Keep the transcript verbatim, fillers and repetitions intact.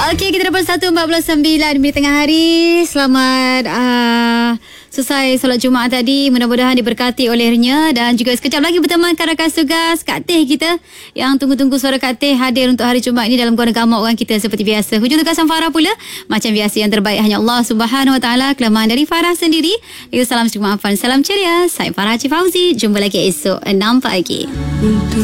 Okey, kita dapat satu empat puluh sembilan minit tengah hari. Selamat uh, selesai solat Jumaat tadi. Mudah-mudahan diberkati olehnya. Dan juga sekejap lagi bertemankan rakan tugas Kak Teh kita, yang tunggu-tunggu suara Kak Teh hadir untuk hari Jumaat ini dalam Guana Gamak orang kita seperti biasa. Hujung tugasan Farah pula macam biasa, yang terbaik hanya Allah Subhanahu Wa Taala. Kelemahan dari Farah sendiri. Itu salam sedikit maafan. Salam ceria. Saya Farah Cik Fauzi. Jumpa lagi esok enam pagi.